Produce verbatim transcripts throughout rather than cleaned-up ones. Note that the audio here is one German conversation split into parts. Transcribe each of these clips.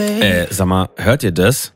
Äh, sag mal, hört ihr das?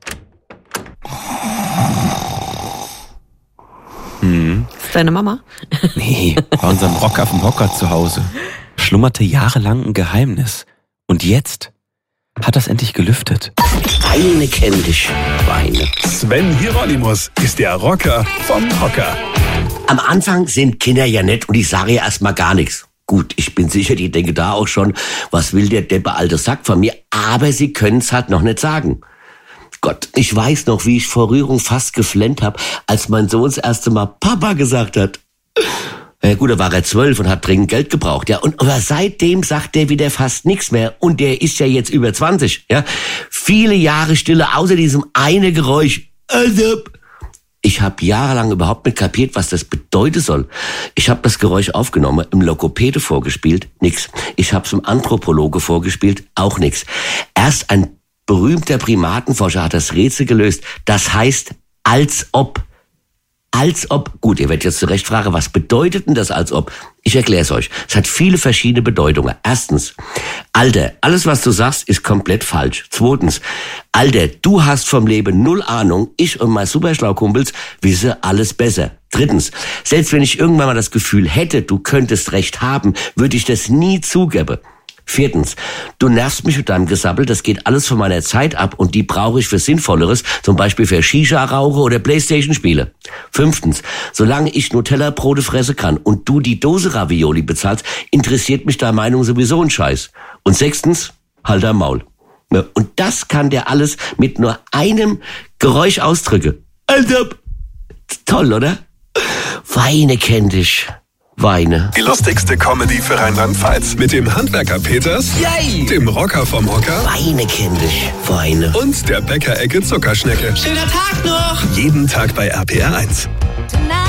Hm. Ist deine Mama? Nee, bei unserem Rocker vom Hocker zu Hause schlummerte jahrelang ein Geheimnis. Und jetzt hat das endlich gelüftet. Weine kenn dich, Weine. Sven Hieronymus ist der Rocker vom Hocker. Am Anfang sind Kinder ja nett und ich sage ja erstmal gar nichts. Gut, ich bin sicher, die denken da auch schon, was will der Deppe alte Sack von mir? Aber sie können es halt noch nicht sagen. Gott, ich weiß noch, wie ich vor Rührung fast geflennt habe, als mein Sohn das erste Mal Papa gesagt hat. Ja gut, da war er zwölf und hat dringend Geld gebraucht, ja. Und aber seitdem sagt der wieder fast nichts mehr. Und der ist ja jetzt über zwanzig, ja. Viele Jahre Stille, außer diesem eine Geräusch. Also, ich habe jahrelang überhaupt nicht kapiert, was das bedeuten soll. Ich habe das Geräusch aufgenommen, im Logopäde vorgespielt, nix. Ich habe es im Anthropologe vorgespielt, auch nix. Erst ein berühmter Primatenforscher hat das Rätsel gelöst. Das heißt, als ob. Als ob. Gut, ihr werdet jetzt zurecht fragen, was bedeutet denn das als ob? Ich erkläre es euch. Es hat viele verschiedene Bedeutungen. Erstens, Alter, alles was du sagst, ist komplett falsch. Zweitens, Alter, du hast vom Leben null Ahnung. Ich und mein Superschlaukumpels wissen alles besser. Drittens, selbst wenn ich irgendwann mal das Gefühl hätte, du könntest recht haben, würde ich das nie zugeben. Viertens, du nervst mich mit deinem Gesabbel, das geht alles von meiner Zeit ab und die brauche ich für Sinnvolleres, zum Beispiel für Shisha-Rauche oder Playstation-Spiele. Fünftens, solange ich Nutella-Brote fressen kann und du die Dose Ravioli bezahlst, interessiert mich deine Meinung sowieso ein Scheiß. Und sechstens, halt dein Maul. Und das kann der alles mit nur einem Geräusch ausdrücken. Also, toll, oder? Weine kenn dich. Weine. Die lustigste Comedy für Rheinland-Pfalz mit dem Handwerker Peters, Yay! dem Rocker vom Hocker Weine kenn dich. Weine. und der Bäckerecke Zuckerschnecke. Schöner Tag noch! Jeden Tag bei R P R eins.